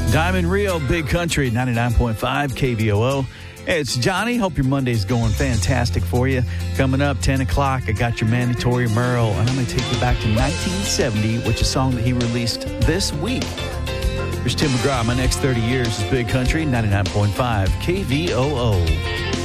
Diamond Rio, Big Country, 99.5 KVOO. Hey, it's Johnny. Hope your Monday's going fantastic for you. Coming up, 10 o'clock, I got your Mandatory Merle, and I'm going to take you back to 1970, which is a song that he released this week. Here's Tim McGraw. My next 30 years is Big Country, 99.5 KVOO.